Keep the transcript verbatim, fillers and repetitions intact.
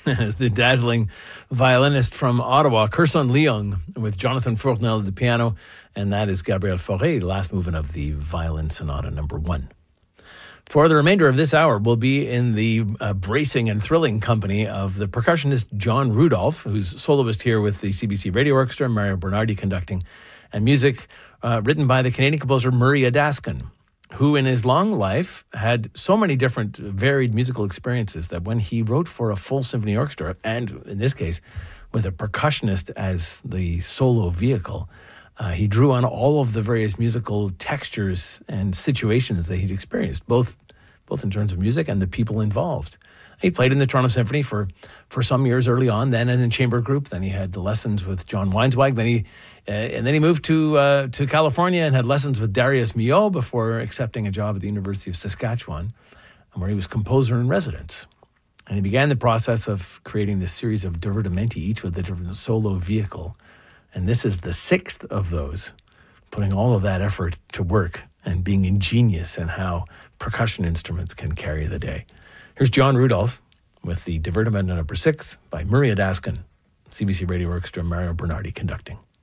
the dazzling violinist from Ottawa, Kirson Leung, with Jonathan Fournel at the piano, and that is Gabriel Fauré, the last movement of the Violin Sonata number one. For the remainder of this hour, we'll be in the uh, bracing and thrilling company of the percussionist John Rudolph, who's soloist here with the C B C Radio Orchestra, Mario Bernardi conducting, and music uh, written by the Canadian composer Murray Adaskin, who in his long life had so many different varied musical experiences that when he wrote for a full symphony orchestra, and in this case with a percussionist as the solo vehicle, uh, he drew on all of the various musical textures and situations that he'd experienced, both both in terms of music and the people involved. He played in the Toronto Symphony for, for some years early on, then in a chamber group. Then he had lessons with John Weinswag. Then he uh, and then he moved to uh, to California and had lessons with Darius Milhaud before accepting a job at the University of Saskatchewan, where he was composer in residence. And he began the process of creating this series of divertimenti, each with a different solo vehicle. And this is the sixth of those, putting all of that effort to work and being ingenious in how percussion instruments can carry the day. Here's John Rudolph with the Divertimento number six by Murray Adaskin, C B C Radio Orchestra, Mario Bernardi conducting.